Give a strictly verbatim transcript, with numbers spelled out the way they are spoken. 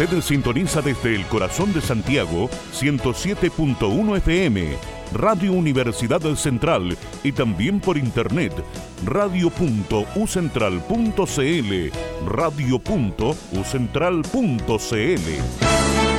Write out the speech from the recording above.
Usted sintoniza desde el corazón de Santiago ciento siete punto uno F M, Radio Universidad Central, y también por internet radio punto u central punto c l, radio punto u central punto c l.